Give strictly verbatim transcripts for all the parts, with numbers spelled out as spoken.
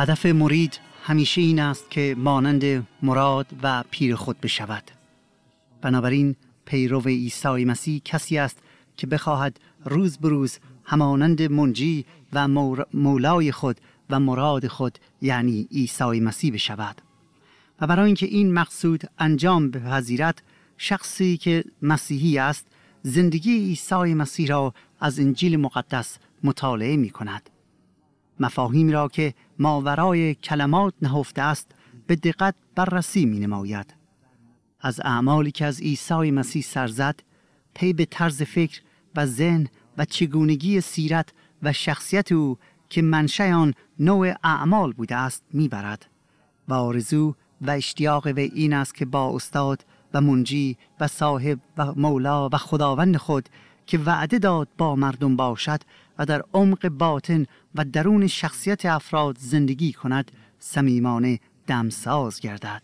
هدف مرید همیشه این است که مانند مراد و پیر خود بشود. بنابراین پیرو عیسی مسیح کسی است که بخواهد روز به روز همانند منجی و مولای خود و مراد خود یعنی عیسی مسیح بشود. و برای اینکه این مقصود انجام بپذیرد، شخصی که مسیحی است زندگی عیسی مسیح را از انجیل مقدس مطالعه می کند. مفاهیمی را که ماورای کلمات نهفته است به دقت بررسی می نماید. از اعمالی که از عیسی مسیح سرزد پی به طرز فکر و ذهن و چگونگی سیرت و شخصیت او که منشأ آن نوع اعمال بوده است می برد. و آرزو و اشتیاق وی این است که با استاد و منجی و صاحب و مولا و خداوند خود که وعده داد با مردم باشد و در عمق باطن و درون شخصیت افراد زندگی کند، صمیمانه دمساز گردد.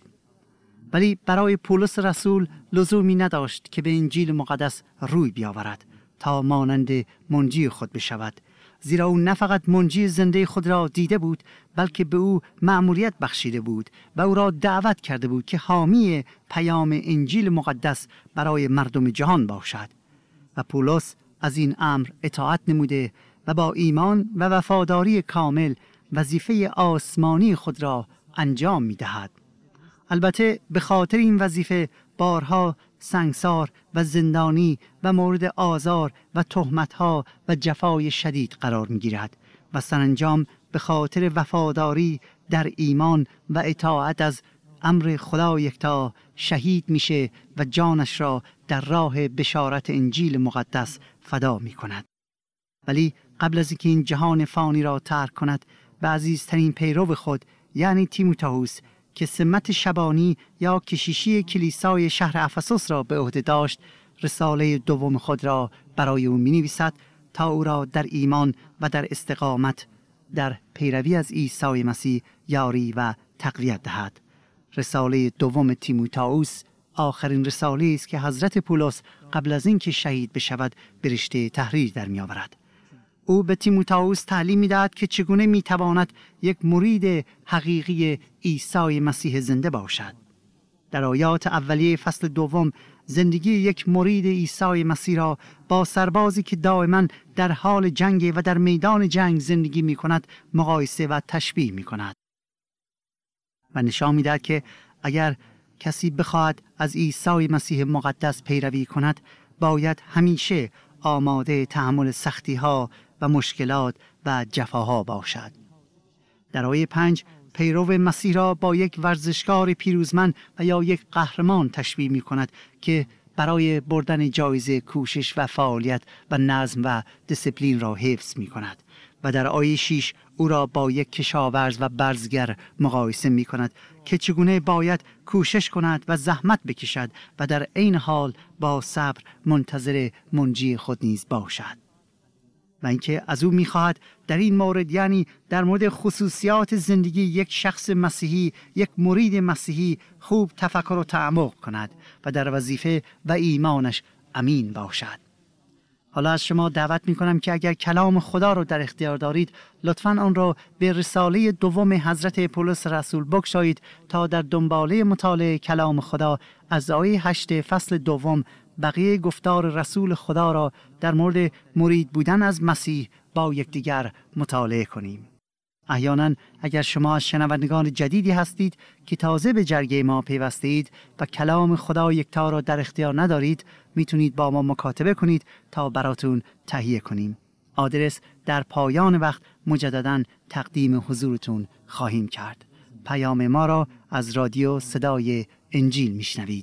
ولی برای پولس رسول لزومی نداشت که به انجیل مقدس روی بیاورد تا مانند منجی خود بشود، زیرا او نه فقط منجی زنده خود را دیده بود، بلکه به او مأموریت بخشیده بود و او را دعوت کرده بود که حامی پیام انجیل مقدس برای مردم جهان باشد. و پولس از این امر اطاعت نموده و با ایمان و وفاداری کامل وظیفه آسمانی خود را انجام می دهد. البته به خاطر این وظیفه بارها سنگسار و زندانی و مورد آزار و تهمت‌ها و جفای شدید قرار می‌گیرد و سرانجام به خاطر وفاداری در ایمان و اطاعت از امر خدا یکتا شهید میشه و جانش را در راه بشارت انجیل مقدس فدا می‌کند. ولی قبل از اینکه این جهان فانی را ترک کند، به عزیزترین پیرو خود یعنی تیموتائوس که سمت شبانی یا کشیشی کلیسای شهر افسوس را به عهده داشت، رساله دوم خود را برای او می‌نویسد تا او را در ایمان و در استقامت در پیروی از عیسی مسیح یاری و تقویت دهد. رساله دوم تیموتائوس آخرین رساله است که حضرت پولس قبل از اینکه شهید بشود به رشته تحریر در می‌آورد. او به تیموتائوس تعلیم می‌دهد که چگونه می‌تواند یک مرید حقیقی عیسی مسیح زنده باشد. در آیات اولیه فصل دوم زندگی یک مرید عیسی مسیح را با سربازی که دائما در حال جنگ و در میدان جنگ زندگی می‌کند مقایسه و تشبیه می‌کند و نشان می‌دهد که اگر کسی بخواهد از عیسی مسیح مقدس پیروی کند، باید همیشه آماده تحمل سختی‌ها و مشکلات و جفاها باشد. در آیه پنج پیرو مسیح را با یک ورزشکار پیروزمند و یا یک قهرمان تشبیه می کند که برای بردن جایزه کوشش و فعالیت و نظم و دیسیپلین را حفظ می کند. و در آیه شش او را با یک کشاورز و برزگر مقایسه می کند که چگونه باید کوشش کند و زحمت بکشد و در عین حال با صبر منتظر منجی خود نیز باشد. و اینکه از او می‌خواهد در این مورد، یعنی در مورد خصوصیات زندگی یک شخص مسیحی، یک مرید مسیحی، خوب تفکر و تعمق کند و در وظیفه و ایمانش امین باشد. حالا از شما دعوت می‌کنم که اگر کلام خدا رو در اختیار دارید، لطفاً آن را به رساله دوم حضرت پولس رسول بگشایید تا در دنباله مطالعه کلام خدا از آیه هشت فصل دوم بقیه گفتار رسول خدا را در مورد مرید بودن از مسیح با یکدیگر مطالعه کنیم. احیانا اگر شما از شنوندگان جدیدی هستید که تازه به جرگه ما پیوسته اید و کلام خدا یکتا را در اختیار ندارید، میتونید با ما مکاتبه کنید تا براتون تهیه کنیم. آدرس در پایان وقت مجددا تقدیم حضورتون خواهیم کرد. پیام ما را از رادیو صدای انجیل میشنوید.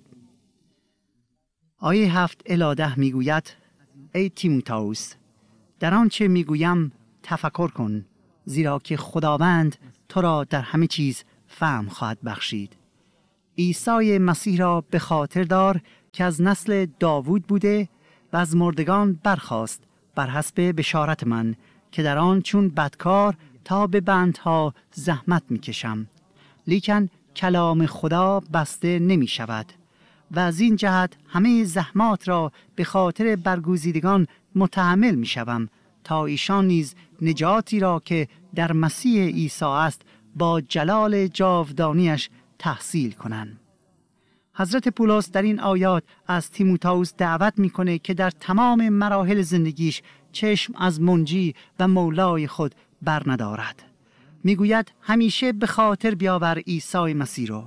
آیه هفت الی ده میگوید: ای تیموتائوس، در آنچه میگویم تفکر کن، زیرا که خداوند تو را در همه چیز فهم خواهد بخشید. عیسی مسیح را به خاطر دار که از نسل داوود بوده و از مردگان برخاست بر حسب بشارت من، که در آن چون بدکار تا به بندها زحمت میکشم، لیکن کلام خدا بسته نمی شود و از این جهت همه زحمات را به خاطر برگزیدگان متحمل می شوم تا ایشان نیز نجاتی را که در مسیح عیسی است با جلال جاودانیش تحصیل کنند. حضرت پولس در این آیات از تیموتائوس دعوت میکنه که در تمام مراحل زندگیش چشم از منجی و مولای خود بر ندارد. میگوید همیشه به خاطر بیاور عیسی مسیح رو،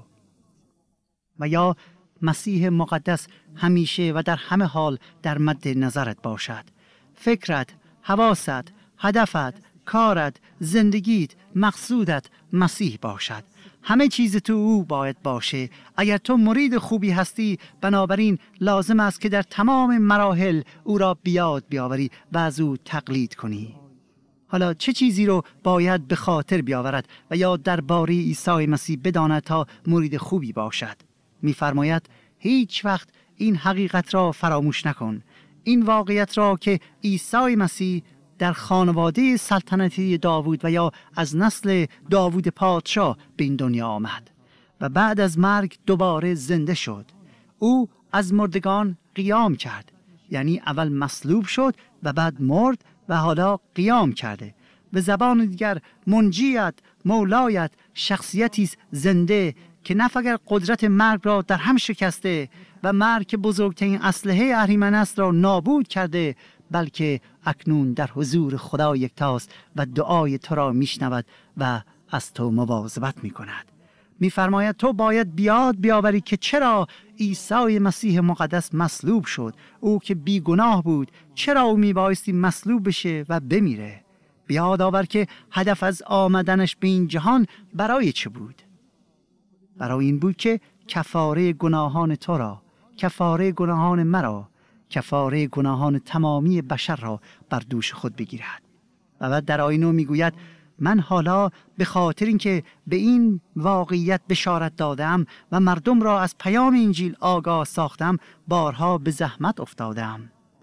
و یا مسیح مقدس همیشه و در همه حال در مد نظرت باشد. فکرت، حواست، هدفت، کارت، زندگیت، مقصودت مسیح باشد. همه چیز تو او باید باشه. اگر تو مرید خوبی هستی، بنابراین لازم است که در تمام مراحل او را بیاد بیاوری و از او تقلید کنی. حالا چه چیزی رو باید به خاطر بیاورد و یا درباره عیسی مسیح بداند تا مرید خوبی باشد؟ می‌فرماید هیچ وقت این حقیقت را فراموش نکن، این واقعیت را که عیسی مسیح در خانواده سلطنتی داوود و یا از نسل داوود پادشاه به این دنیا آمد و بعد از مرگ دوباره زنده شد. او از مردگان قیام کرد، یعنی اول مصلوب شد و بعد مرد و حالا قیام کرده. به زبان دیگر منجیت، مولایت شخصیتی زنده که نه فقط قدرت مرگ را در هم شکسته و مرگ که بزرگترین اسلحه اهریمن است را نابود کرده، بلکه اکنون در حضور خدا یکتاست و دعای تو را میشنود و از تو مواظبت میکند. میفرماید تو باید بیاد بیاوری که چرا عیسی مسیح مقدس مصلوب شد. او که بیگناه بود، چرا او میبایستی مصلوب بشه و بمیره؟ بیاد آور که هدف از آمدنش به این جهان برای چه بود؟ برای این بود که کفاره گناهان تو را، کفاره گناهان مرا، کفاره گناهان تمامی بشر را بر دوش خود بگیرد. و بعد در آیه نه میگوید من حالا به خاطر اینکه به این واقعیت بشارت دادم و مردم را از پیام انجیل آگاه ساختم، بارها به زحمت افتادم،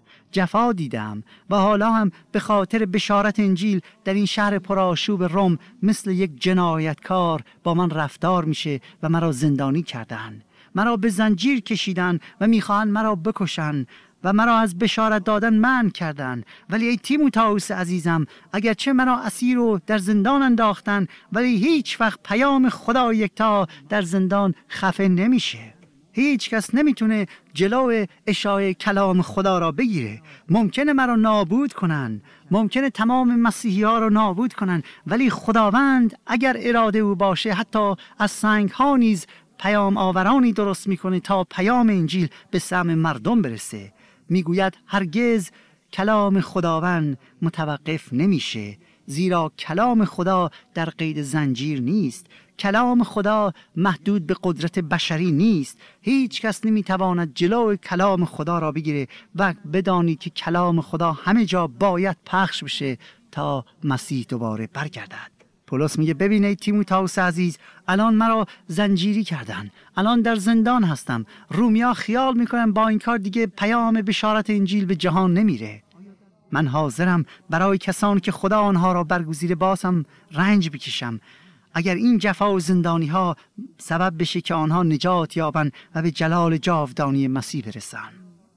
جفا دیدم و حالا هم به خاطر بشارت انجیل در این شهر پرآشوب روم مثل یک جنایتکار با من رفتار میشه و مرا زندانی کردن، مرا به زنجیر کشیدن و میخواهند مرا بکشن و مرا از بشارت دادن منع کردن. ولی ای تیموتائوس عزیزم، اگرچه مرا اسیر و در زندان انداختن، ولی هیچ وقت پیام خدا یکتا در زندان خفه نمیشه. هیچ کس نمیتونه جلو اشاعه کلام خدا را بگیره. ممکنه مرا نابود کنن، ممکنه تمام مسیحی ها را نابود کنن، ولی خداوند اگر اراده او باشه حتی از سنگ ها نیز پیام آورانی درست میکنه تا پیام انجیل به سمع مردم برسه. میگوید هرگز کلام خداوند متوقف نمیشه، زیرا کلام خدا در قید زنجیر نیست. کلام خدا محدود به قدرت بشری نیست. هیچ کس نمیتواند جلو کلام خدا را بگیره و بدانید که کلام خدا همه جا باید پخش بشه تا مسیح دوباره برگردد. پولس میگه ببین ای تیموتائوس عزیز، الان مرا زنجیری کردن، الان در زندان هستم. رومیا خیال میکنن با این کار دیگه پیام بشارت انجیل به جهان نمیره. من حاضرم برای کسانی که خدا آنها را برگزیده بازم رنج بکشم، اگر این جفا و زندانی ها سبب بشه که آنها نجات یابن و به جلال جاودانی مسیح برسن.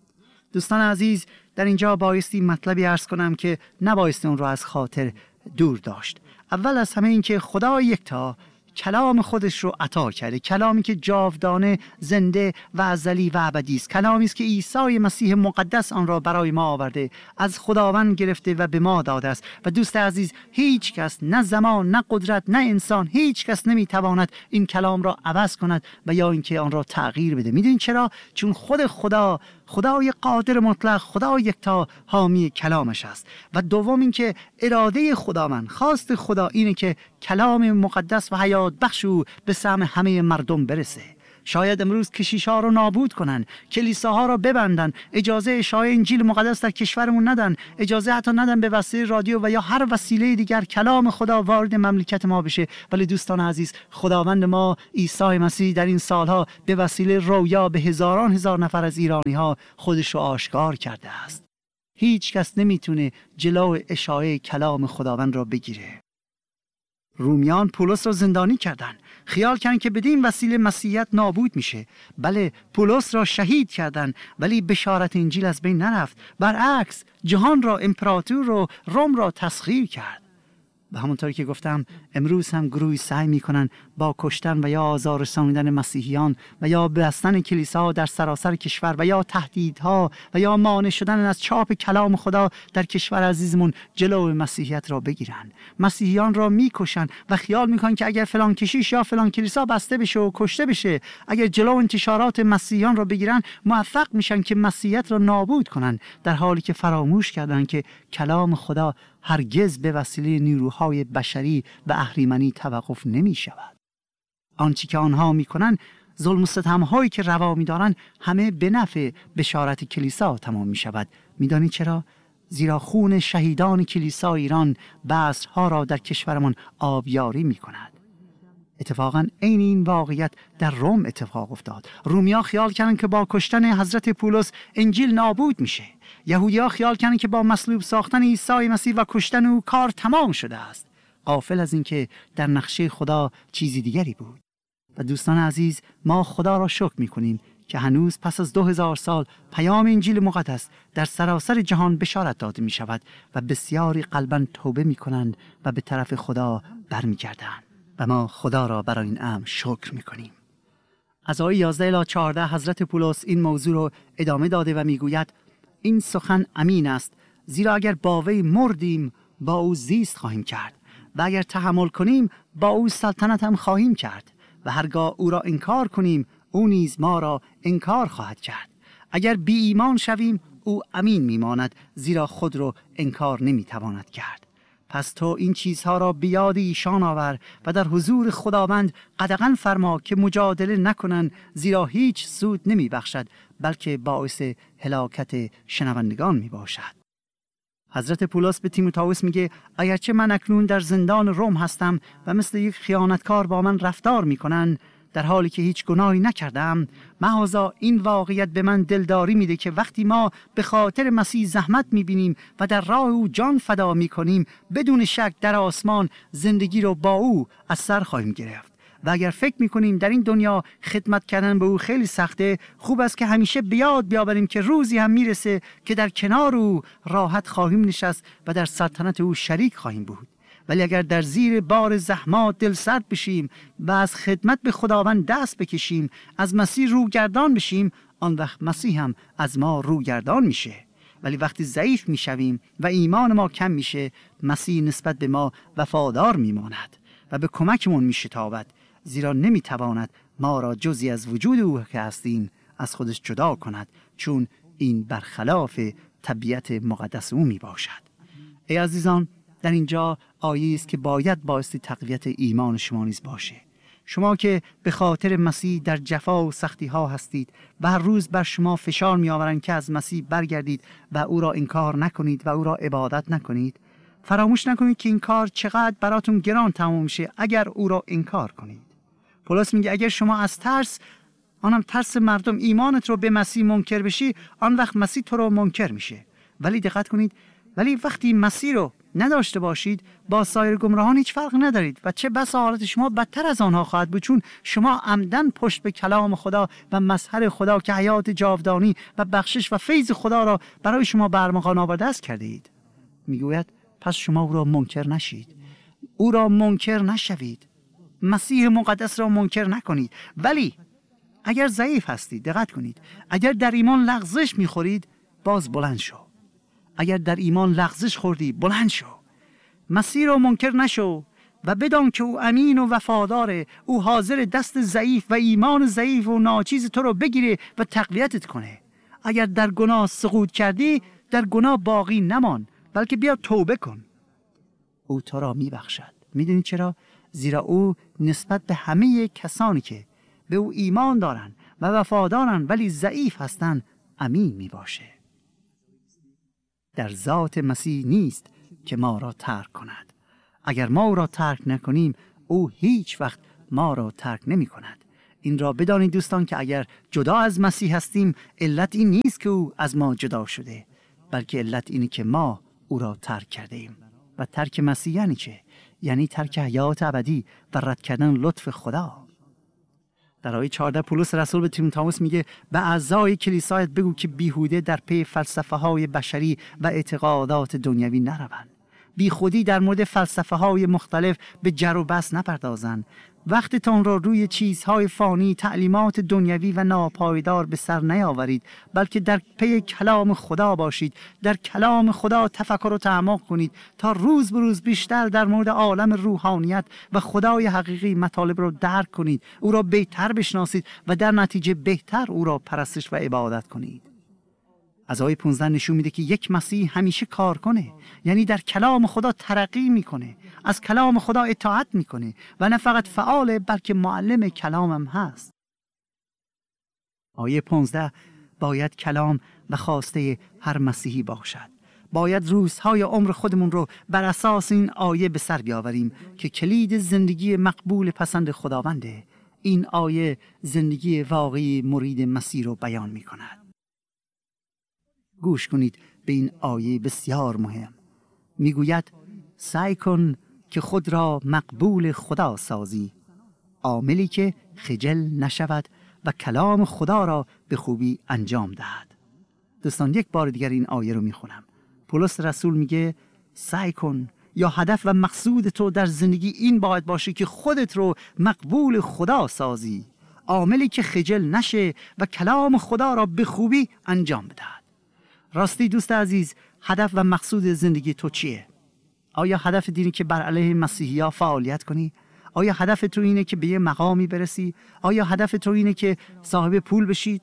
دوستان عزیز، در اینجا بایستی مطلبی عرض کنم که نبایستی اون رو از خاطر دور داشت. اول از همه این که خدا یکتا کلام خودش رو عطا کرده، کلامی که جاودانه، زنده و ازلی و ابدی است، کلامی است که عیسی مسیح مقدس آن را برای ما آورده، از خداوند گرفته و به ما داده است. و دوست عزیز، هیچ کس، نه زمان، نه قدرت، نه انسان، هیچ کس نمیتواند این کلام را عوض کند و یا اینکه آن را تغییر بده. میدونید چرا؟ چون خود خدا، خدای قادر مطلق، خدا یکتا حامی کلامش است. و دوم اینکه اراده خداوند، خواست خدا اینه که کلام مقدس و حیات بخش او به سمع همه مردم برسه. شاید امروز کشیش‌ها رو نابود کنن، کلیساها رو ببندن، اجازه اشاعه انجیل مقدس در کشورمون ندن، اجازه حتی ندن به وسیله رادیو و یا هر وسیله دیگر کلام خدا وارد مملکت ما بشه. ولی دوستان عزیز، خداوند ما عیسی مسیح در این سالها به وسیله رویا به هزاران هزار نفر از ایرانی‌ها خودش رو آشکار کرده است. هیچ کس نمیتونه جلو اشاعه کلام خداوند را بگیره. رومیان پولس را زندانی کردن، خیال کردن که بدین وسیله مسیحیت نابود میشه. بله، پولس را شهید کردن، ولی بشارت انجیل از بین نرفت. برعکس، جهان را، امپراتور رو، روم را تسخیر کرد. و همونطوری که گفتم امروز هم گروهی سعی میکنن با کشتن و یا آزار رسانیدن مسیحیان و یا بستن کلیسا در سراسر کشور و یا تهدیدها و یا مانع شدن از چاپ کلام خدا در کشور عزیزمون جلو مسیحیت را بگیرن. مسیحیان را میکشن و خیال میکنن که اگر فلان کشیش یا فلان کلیسا بسته بشه و کشته بشه، اگر جلو انتشارات مسیحیان را بگیرن، موفق میشن که مسیحیت را نابود کنن، در حالی که فراموش کردن که کلام خدا هرگز به وسیله نیروهای بشری و اهریمنی توقف نمی شود. آنچه که آنها می کنند، ظلم و ستم‌هایی که روا می دارند، همه به نفع بشارت کلیسا تمام می شود. می دانی چرا؟ زیرا خون شهیدان کلیسا ایران بذرها را در کشورمان آبیاری می کند. اتفاقاً عین این واقعیت در روم اتفاق افتاد. رومیا خیال کردن که با کشتن حضرت پولس انجیل نابود میشه. یهودی‌ها خیال کردن که با مصلوب ساختن عیسی مسیح و کشتن او کار تمام شده است، غافل از اینکه در نقشه خدا چیزی دیگری بود. و دوستان عزیز، ما خدا را شکر میکنیم که هنوز پس از دو هزار سال پیام انجیل مقدس در سراسر جهان بشارت داده می شود و بسیاری قلباً توبه می کنند و به طرف خدا برمیگردند و ما خدا را برای این امر شکر می کنیم. از آیه یازده الی چهارده حضرت پولس این موضوع را ادامه داده و می گوید این سخن امین است، زیرا اگر با وی مردیم با او زیست خواهیم کرد و اگر تحمل کنیم با او سلطنت هم خواهیم کرد و هرگاه او را انکار کنیم او نیز ما را انکار خواهد کرد. اگر بی ایمان شویم او امین میماند، زیرا خود را انکار نمیتواند کرد. پس تو این چیزها را بیاد ایشان آور و در حضور خداوند قدغن فرما که مجادله نکنند، زیرا هیچ سود نمی بخشد بلکه باعث هلاکت شنوندگان می باشد. حضرت پولس به تیموتائوس میگه اگرچه من اکنون در زندان روم هستم و مثل یک خیانتکار با من رفتار میکنن در حالی که هیچ گناهی نکردم، محضا این واقعیت به من دلداری میده که وقتی ما به خاطر مسیح زحمت میبینیم و در راه او جان فدا میکنیم، بدون شک در آسمان زندگی رو با او از سر خواهیم گرفت. و اگر فکر میکنیم در این دنیا خدمت کردن به او خیلی سخته، خوب است که همیشه بیاد بیاوریم که روزی هم میرسه که در کنار او راحت خواهیم نشست و در سلطنت او شریک خواهیم بود. ولی اگر در زیر بار زحمات دل سرد بشیم و از خدمت به خداوند دست بکشیم، از مسیح روگردان بشیم، آن وقت مسیح هم از ما روگردان میشه. ولی وقتی ضعیف میشویم و ایمان ما کم میشه، مسیح نسبت به ما وفادار میماند و به کمکمون میشتابد، زیرا نمیتواند ما را جزی از وجود او که هستیم از خودش جدا کند، چون این برخلاف طبیعت مقدس او میباشد. ای عزیزان، در اینجا آیه است که باید باعث تقویت ایمان شما نیز باشه. شما که به خاطر مسیح در جفا و سختی ها هستید و هر روز بر شما فشار می آورند که از مسیح برگردید و او را انکار نکنید و او را عبادت نکنید، فراموش نکنید که این کار چقدر براتون گران تمام میشه اگر او را انکار کنید. پولس میگه اگر شما از ترس، آنم ترس مردم، ایمانت رو به مسیح منکر بشی، آن وقت مسیح تو رو منکر میشه. ولی دقت کنید، ولی وقتی مسیح رو نداشته باشید با سایر گمراهان هیچ فرق ندارید و چه بسا حالت شما بدتر از آنها خواهد بود، چون شما عمدن پشت به کلام خدا و مظهر خدا که حیات جاودانی و بخشش و فیض خدا را برای شما برمغان آورده است کرده اید. میگوید پس شما او را منکر نشید، او را منکر نشوید، مسیح مقدس را منکر نکنید. ولی اگر ضعیف هستید، دقت کنید، اگر در ایمان لغزش میخورید، باز بلند شو. اگر در ایمان لغزش خوردی، بلند شو، مسیح را منکر نشو و بدان که او امین و وفاداره. او حاضر دست ضعیف و ایمان ضعیف و ناچیز تو رو بگیره و تقویتت کنه. اگر در گناه سقوط کردی، در گناه باقی نمان، بلکه بیا توبه کن، او تو را میبخشد. میدونی چرا؟ زیرا او نسبت به همه کسانی که به او ایمان دارن و وفادارن ولی ضعیف هستن امین میباشه. در ذات مسیح نیست که ما را ترک کند. اگر ما او را ترک نکنیم، او هیچ وقت ما را ترک نمی کند. این را بدانید دوستان که اگر جدا از مسیح هستیم، علت این نیست که او از ما جدا شده، بلکه علت اینه که ما او را ترک کرده ایم. و ترک مسیح یعنی چه؟ یعنی ترک حیات ابدی و رد کردن لطف خدا. در آیه چهارده پولس رسول به تیموتائوس میگه به اعضای کلیسایت بگو که بیهوده در پی فلسفه های بشری و اعتقادات دنیوی نروند، بی خودی در مورد فلسفه های مختلف به جر و بحث نپردازند. وقتتان را روی چیزهای فانی، تعلیمات دنیوی و ناپایدار به سر نیاورید، بلکه در پی کلام خدا باشید. در کلام خدا تفکر و تعمق کنید تا روز به روز بیشتر در مورد عالم روحانیت و خدای حقیقی مطالب را درک کنید، او را بهتر بشناسید و در نتیجه بهتر او را پرستش و عبادت کنید. از آیه پانزده نشون میده که یک مسیح همیشه کار کنه، یعنی در کلام خدا ترقی میکنه، از کلام خدا اطاعت میکنه و نه فقط فعاله بلکه معلم کلامم هست. آیه پانزده باید کلام و خواسته هر مسیحی باشد. باید روزهای عمر خودمون رو بر اساس این آیه به سر بیاوریم که کلید زندگی مقبول پسند خداونده. این آیه زندگی واقعی مرید مسیح رو بیان میکند. گوش کنید به این آیه بسیار مهم. میگوید سعی کن که خود را مقبول خدا سازی، عاملی که خجل نشود و کلام خدا را به خوبی انجام دهد. دوستان یک بار دیگر این آیه رو میخونم. پولس رسول میگه سعی کن، یا هدف و مقصود تو در زندگی این باید باشه که خودت رو مقبول خدا سازی، عاملی که خجل نشه و کلام خدا را به خوبی انجام بدهد. راستی دوست عزیز، هدف و مقصود زندگی تو چیه؟ آیا هدف دینی که بر علیه مسیحی ها فعالیت کنی؟ آیا هدف تو اینه که به یه مقامی برسی؟ آیا هدف تو اینه که صاحب پول بشید؟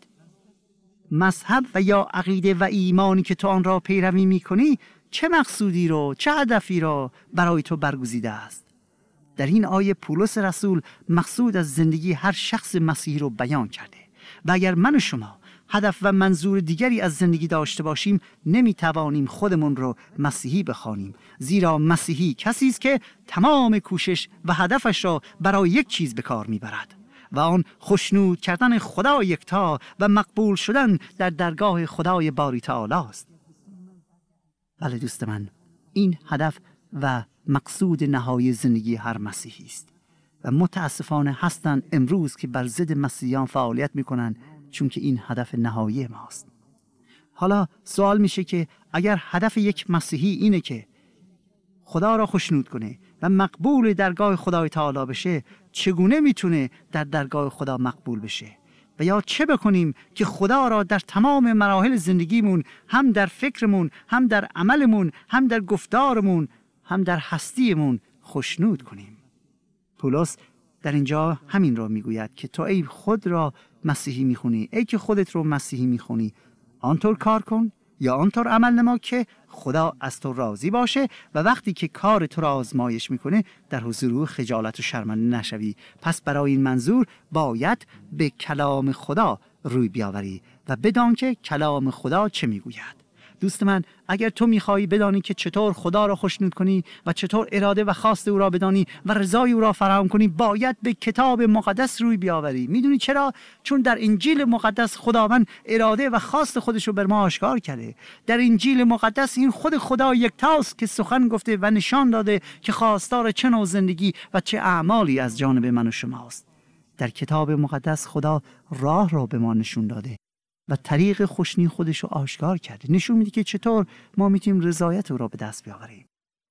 مذهب و یا عقیده و ایمانی که تو آن را پیروی میکنی چه مقصودی رو، چه هدفی را برای تو برگزیده است؟ در این آیه پولس رسول مقصود از زندگی هر شخص مسیحی رو بیان کرده و اگر من و شما هدف و منظور دیگری از زندگی داشته باشیم نمیتوانیم خودمون رو مسیحی بخوانیم، زیرا مسیحی کسی است که تمام کوشش و هدفش را برای یک چیز به کار میبرد و آن خوشنود کردن خدا یکتا و مقبول شدن در درگاه خدای باری تعالی است. بله دوست من، این هدف و مقصود نهایی زندگی هر مسیحی است و متاسفانه هستند امروز که بر ضد مسیحیان فعالیت میکنن، چون که این هدف نهایی ماست. حالا سوال میشه که اگر هدف یک مسیحی اینه که خدا را خوشنود کنه و مقبول درگاه خدای تعالی بشه، چگونه میتونه در درگاه خدا مقبول بشه؟ و یا چه بکنیم که خدا را در تمام مراحل زندگیمون، هم در فکرمون، هم در عملمون، هم در گفتارمون، هم در هستیمون خوشنود کنیم؟ پولس در اینجا همین را میگوید که تو ای خود را مسیحی میخونی، ای که خودت رو مسیحی میخونی، آنطور کار کن یا آنطور عمل نما که خدا از تو راضی باشه و وقتی که کار تو را آزمایش میکنه در حضور او خجالت و شرمنده نشوی. پس برای این منظور باید به کلام خدا روی بیاوری و بدان که کلام خدا چه میگوید. دوست من، اگر تو میخوایی بدانی که چطور خدا را خوشنود کنی و چطور اراده و خواست او را بدانی و رضای او را فراهم کنی، باید به کتاب مقدس روی بیاوری. میدونی چرا؟ چون در انجیل مقدس خداوند اراده و خواست خودش رو بر ما آشکار کرده. در انجیل مقدس این خود خدا یکتاست که سخن گفته و نشان داده که خواستار چه نوع زندگی و چه اعمالی از جانب من و شماست. در کتاب مقدس خدا راه را به ما نشون داده و طریق خوشنودی خودش رو آشکار کرده، نشون میده که چطور ما میتونیم رضایت او را به دست بیاوریم.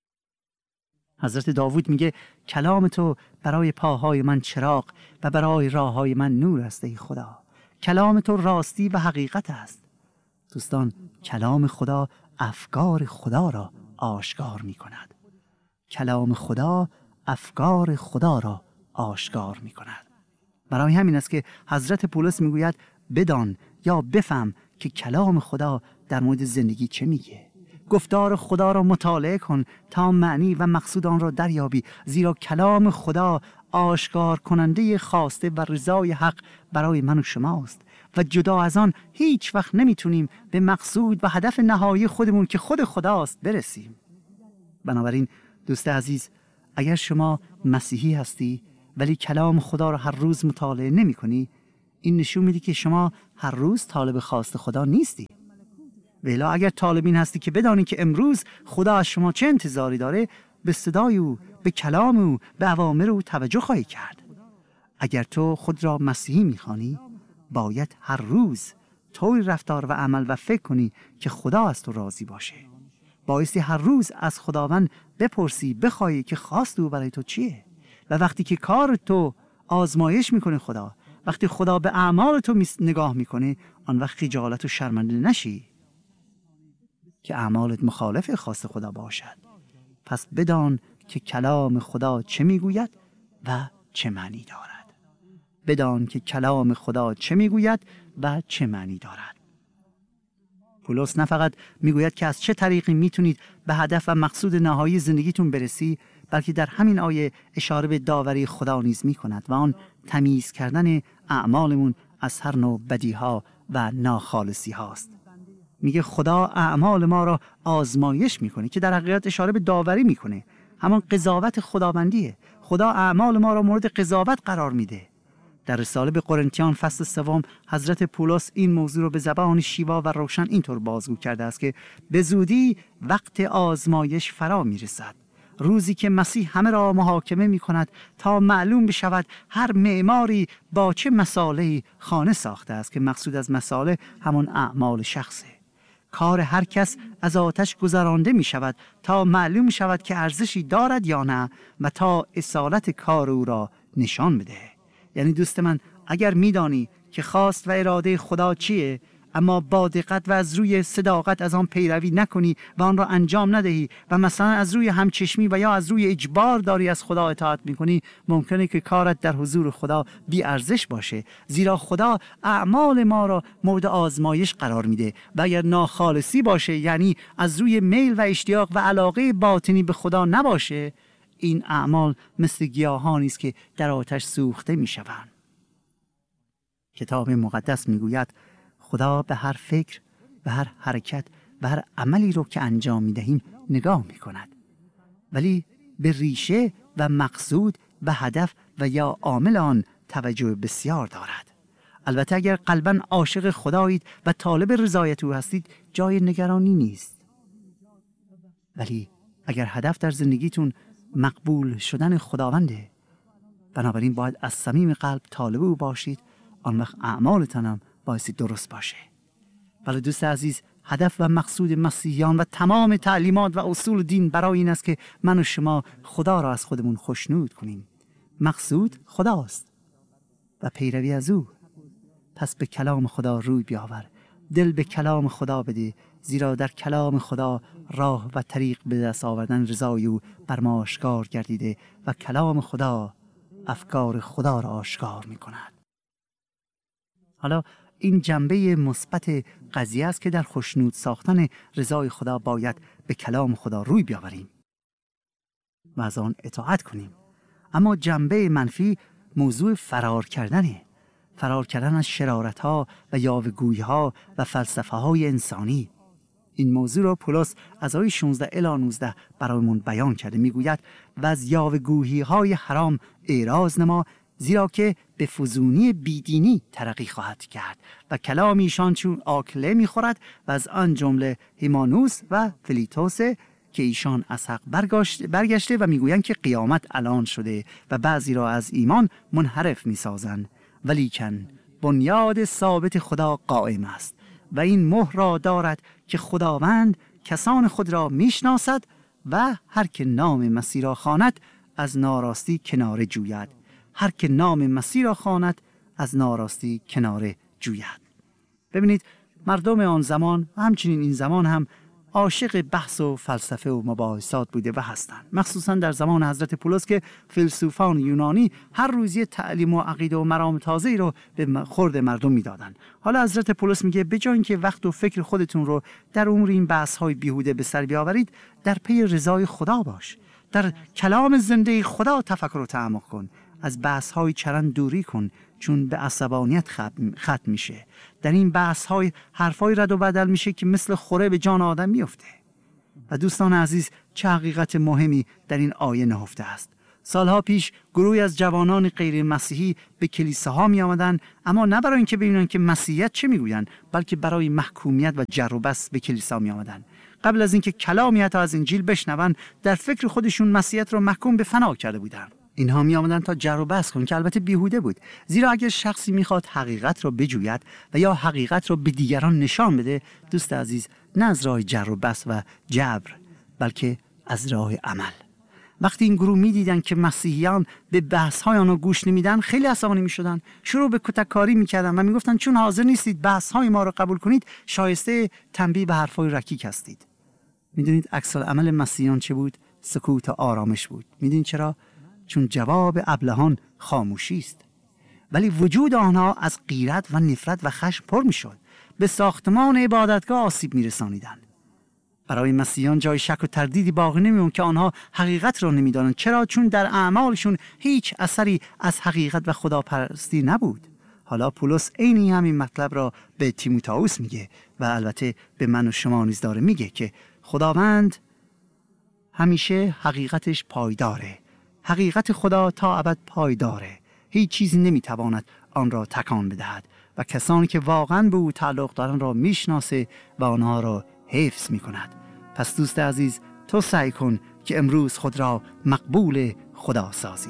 حضرت داوود میگه کلام تو برای پاهای من چراغ و برای راههای من نور است ای خدا. کلام تو راستی و حقیقت است. دوستان، کلام خدا افکار خدا را آشکار میکند. کلام خدا افکار خدا را آشکار میکند. برای همین است که حضرت پولس میگوید بدان یا بفهم که کلام خدا در مورد زندگی چه میگه. گفتار خدا را مطالعه کن تا معنی و مقصود آن را دریابی، زیرا کلام خدا آشکار کننده خواسته و رضای حق برای من و شماست و جدا از آن هیچ وقت نمیتونیم به مقصود و هدف نهایی خودمون که خود خداست برسیم. بنابراین دوست عزیز، اگر شما مسیحی هستی ولی کلام خدا را هر روز مطالعه نمی کنی، این نشون میده که شما هر روز طالب خواست خدا نیستی. ولی اگر طالب این هستی که بدانی که امروز خدا از شما چه انتظاری داره، به صدای او، به کلام او، به اوامر او توجه خواهی کرد. اگر تو خود را مسیحی میخوانی، باید هر روز طوری رفتار و عمل و فکر کنی که خدا از تو راضی باشه. بایستی هر روز از خداوند بپرسی، بخوای که خواست او برای تو چیه. و وقتی که کار تو آزمایش میکنه خدا، وقتی خدا به اعمال تو نگاه میکنه، آن وقت خجالت و شرمنده نشی که اعمالت مخالف خواست خدا باشد. پس بدان که کلام خدا چه میگوید و چه معنی دارد. بدان که کلام خدا چه میگوید و چه معنی دارد. پولس نه فقط میگوید که از چه طریقی میتونید به هدف و مقصود نهایی زندگیتون برسی، بلکه در همین آیه اشاره به داوری خدا نیز میکند و آن تمیز کردن اعمالمون از هر نوع بدیها و ناخالصی هاست. میگه خدا اعمال ما را آزمایش میکنه، که در حقیقت اشاره به داوری میکنه. همان قضاوت خداوندیه. خدا اعمال ما را مورد قضاوت قرار میده. در رساله به قرنتیان فصل سوم حضرت پولس این موضوع را به زبان شیوا و روشن اینطور بازگو کرده است که به زودی وقت آزمایش فرا میرسد، روزی که مسیح همه را محاکمه می کند تا معلوم بشود هر معماری با چه مصالحی خانه ساخته است، که مقصود از مصالح همان اعمال شخصه. کار هر کس از آتش گذرانده می شود تا معلوم شود که ارزشی دارد یا نه و تا اصالت کار او را نشان بده. یعنی دوست من، اگر می دانی که خواست و اراده خدا چیه، اما با دقت و از روی صداقت از آن پیروی نکنی و آن را انجام ندهی و مثلا از روی همچشمی و یا از روی اجبار داری از خدا اطاعت میکنی، ممکنه که کارت در حضور خدا بی ارزش باشه، زیرا خدا اعمال ما را مورد آزمایش قرار میده و اگر ناخالصی باشه، یعنی از روی میل و اشتیاق و علاقه باطنی به خدا نباشه، این اعمال مثل گیاهانی است که در آتش سوخته میشوند. کتاب مقدس میگوید خدا به هر فکر و هر حرکت و هر عملی رو که انجام میدهیم نگاه میکند، ولی به ریشه و مقصود و هدف و یا عامل آن توجه بسیار دارد. البته اگر قلباً عاشق خدایید و طالب رضایت او هستید، جای نگرانی نیست. ولی اگر هدف در زندگیتون مقبول شدن خداونده، بنابراین باید از صمیم قلب طالب او باشید، آن وقت اعمالتان هم بایستی درست باشه. ولی دوست عزیز، هدف و مقصود مسیحیان و تمام تعلیمات و اصول دین برای این است که من و شما خدا را از خودمون خوشنود کنیم. مقصود خداست و پیروی از او. پس به کلام خدا روی بیاور، دل به کلام خدا بده، زیرا در کلام خدا راه و طریق به دست آوردن رضای او بر ما آشکار گردیده و کلام خدا افکار خدا را آشکار می کند. حالا این جنبه مثبت قضیه است که در خوشنود ساختن رضای خدا باید به کلام خدا روی بیاوریم و از آن اطاعت کنیم. اما جنبه منفی موضوع فرار کردنه، فرار کردن از شرارت‌ها و یاوه‌گویی‌ها و فلسفه‌های انسانی. این موضوع را پولس از آیه شانزده الی نوزده برایمون بیان کرده. میگوید و از یاوه‌گویی‌های حرام اعراض نما، زیرا که به فزونی بیدینی ترقی خواهد کرد و کلام ایشان چون آکله میخورد و از آن جمله هیمانوس و فلیتوس که ایشان از حق برگشته و میگویند که قیامت الان شده و بعضی را از ایمان منحرف میسازند. ولیکن بنیاد ثابت خدا قائم است و این مهر را دارد که خداوند کسان خود را میشناسد و هر که نام مسیح را خواند از ناراستی کناره جوید. هر که نام مسیح را خواند از ناراستی کناره جوید. ببینید، مردم آن زمان و همچنین این زمان هم عاشق بحث و فلسفه و مباحثات بوده و هستند، مخصوصا در زمان حضرت پولس که فیلسوفان یونانی هر روز یه تعلیم و عقیده و مرام تازه‌ای رو به خورد مردم میدادن. حالا حضرت پولس میگه به جای اینکه وقت و فکر خودتون رو در امور این بحث‌های بیهوده به سر بیاورید، در پی رضای خدا باش، در کلام زنده خدا تفکر و تعمق کن، از بحث‌های چرند دوری کن، چون به عصبانیت ختم میشه. در این بحث‌های حرفای رد و بدل میشه که مثل خوره به جان آدم میفته. و دوستان عزیز، چه حقیقت مهمی در این آیه نهفته است. سالها پیش گروهی از جوانان غیر مسیحی به کلیساها می آمدند، اما نه برای اینکه ببینن که مسیحیت چه میگویند، بلکه برای محکومیت و جر و بحث به کلیسا می آمدند. قبل از اینکه کلامی حتی از انجیل بشنون، در فکر خودشون مسیحیت رو محکوم به فنا کرده بودند. اینها می آمدن تا جر و بحث کنن که البته بیهوده بود، زیرا اگر شخصی میخواد حقیقت را بجوید و یا حقیقت را به دیگران نشان بده، دوست عزیز، نه از راه جر و بحث و جبر، بلکه از راه عمل. وقتی این گروه می‌دیدن که مسیحیان به بحث‌های آنها گوش نمیدن، خیلی عصبانی می‌شدن، شروع به کتککاری می‌کردن و می‌گفتن چون حاضر نیستید بحث‌های ما را قبول کنید، شایسته تنبیه به حرف‌های رکیک هستید. می‌دونید عکس العمل مسیحیان چه بود؟ سکوت و آرامش بود. می‌دونید چرا؟ چون جواب ابلهان خاموشی است. ولی وجود آنها از غیرت و نفرت و خشم پر می‌شد. به ساختمان عبادتگاه آسیب می‌رسانیدند. برای مسیحیان جای شک و تردیدی باقی نمی‌ماند که آنها حقیقت را نمی‌دانند. چرا؟ چون در اعمالشون هیچ اثری از حقیقت و خداپرستی نبود. حالا پولس عین همین مطلب را به تیموتائوس میگه و البته به من و شما نیز داره میگه که خداوند همیشه حقیقتش پایداره. حقیقت خدا تا ابد پایداره. هیچ چیزی نمیتواند آن را تکان بدهد و کسانی که واقعا به او تعلق دارند را میشناسه و آنها را حفظ میکند. پس دوست عزیز، تو سعی کن که امروز خود را مقبول خدا سازی.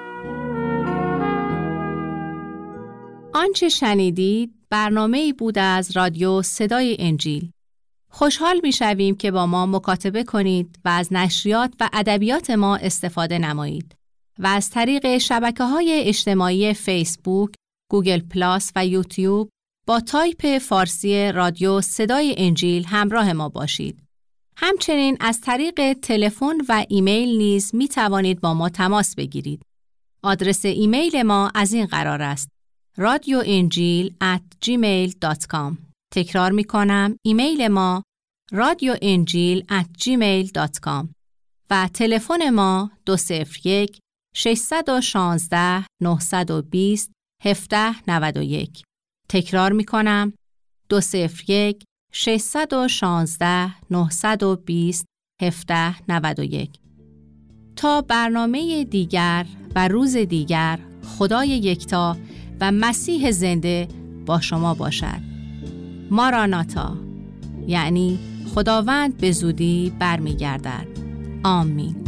آنچه شنیدید برنامه‌ای بود از رادیو صدای انجیل. خوشحال می‌شویم که با ما مکاتبه کنید و از نشریات و ادبیات ما استفاده نمایید و از طریق شبکه‌های اجتماعی فیسبوک، گوگل پلاس و یوتیوب با تایپ فارسی رادیو صدای انجیل همراه ما باشید. همچنین از طریق تلفن و ایمیل نیز می توانید با ما تماس بگیرید. آدرس ایمیل ما از این قرار است: رادیو انجیل ات جیمیل دات کام. تکرار می کنم، ایمیل ما رادیو انجیل ات جیمیل دات کام و تلفن ما دو صفر یک ششصد و شانزده نهصد و بیست هفده نود و یک. تکرار می کنم، دو صفر یک ششصد و شانزده نهصد و بیست هفده نود و یک. تا برنامه دیگر و روز دیگر، خدای یکتا و مسیح زنده با شما باشد. ماراناتا، یعنی خداوند به زودی برمیگردد. آمین.